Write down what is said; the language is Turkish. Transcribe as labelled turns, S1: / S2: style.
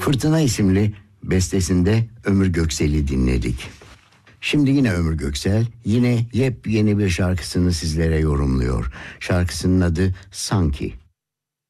S1: Fırtına isimli bestesinde Ömür Göksel'i dinledik. Şimdi yine Ömür Göksel yine yepyeni bir şarkısını sizlere yorumluyor. Şarkısının adı Sanki.